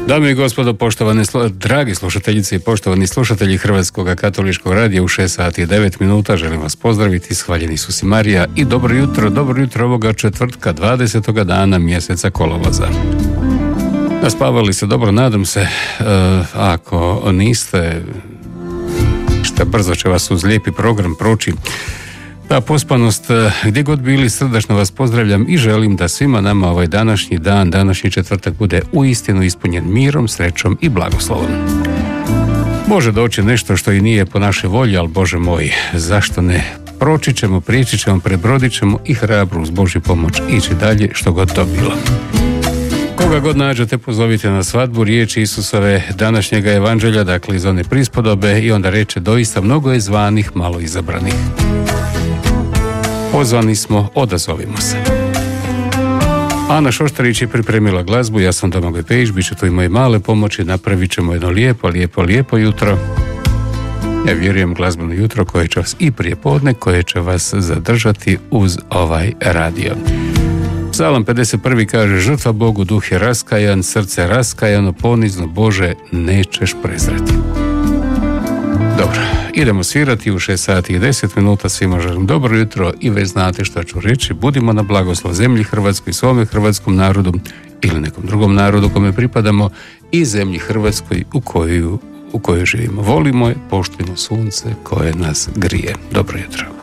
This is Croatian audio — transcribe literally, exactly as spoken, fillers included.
Dame i gospodo, poštovane, dragi slušateljice i poštovani slušatelji Hrvatskog katoličkog radija, u šest sati i devet minuta želim vas pozdraviti, shvaljeni su si Marija i dobro jutro, dobro jutro ovoga četvrtka, dvadesetoga dana mjeseca kolovoza. Naspavali se dobro, nadam se, uh, ako niste, što brzo će vas uz lijepi program proći. Ta pospanost, gdje god bili, srdačno vas pozdravljam i želim da svima nama ovaj današnji dan, današnji četvrtak bude uistinu ispunjen mirom, srećom i blagoslovom. Može doći nešto što i nije po našoj volji, ali Bože moj, zašto ne? Proći ćemo, prijeći ćemo, prebrodit ćemo i hrabro uz Božju pomoć ići dalje, što god to bilo. Koga god nađete, pozovite na svadbu, riječi Isusove današnjega evanđelja, dakle iz one prispodobe, i onda reče: doista mnogo je zvanih, malo izabranih. Pozvani smo, odazovimo se. Ana Šoštarić je pripremila glazbu, ja sam Domagoj Pejić, bit će tu i moje male pomoći, napravit ćemo jedno lijepo, lijepo, lijepo jutro. Ja vjerujem glazbeno jutro koje će vas i prije podne, koje će vas zadržati uz ovaj radio. Psalam pedeset prvi kaže: žrtva Bogu, duh je raskajan, srce raskajano, ponizno Bože nećeš prezreti. Dobro, idemo svirati u šest sati i deset minuta, svima želim dobro jutro i već znate što ću reći: budimo na blagoslov zemlji Hrvatskoj, svome hrvatskom narodu ili nekom drugom narodu kome pripadamo i zemlji Hrvatskoj u koju, u kojoj živimo. Volimo je, poštujemo sunce koje nas grije. Dobro jutro.